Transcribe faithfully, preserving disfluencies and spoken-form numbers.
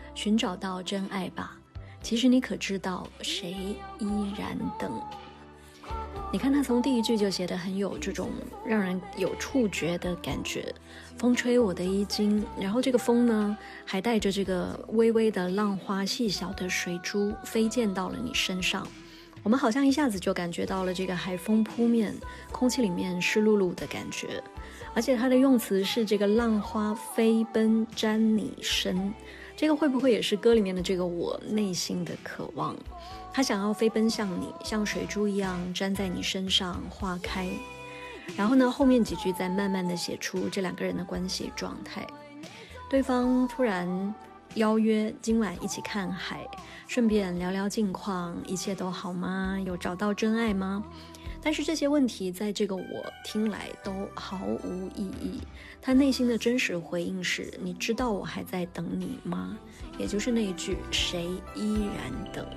寻找到真爱吧。其实你可知道，谁依然等？你看他从第一句就写得很有这种让人有触觉的感觉，风吹我的衣襟，然后这个风呢还带着这个微微的浪花，细小的水珠飞溅到了你身上，我们好像一下子就感觉到了这个海风扑面，空气里面湿漉漉的感觉，而且它的用词是这个浪花飞奔沾你身，这个会不会也是歌里面的这个我内心的渴望？他想要飞奔向你，像水珠一样粘在你身上化开。然后呢，后面几句再慢慢的写出这两个人的关系状态。对方突然邀约今晚一起看海，顺便聊聊近况，一切都好吗？有找到真爱吗？但是这些问题在这个我听来都毫无意义，他内心的真实回应是：你知道我还在等你吗？也就是那一句谁依然等。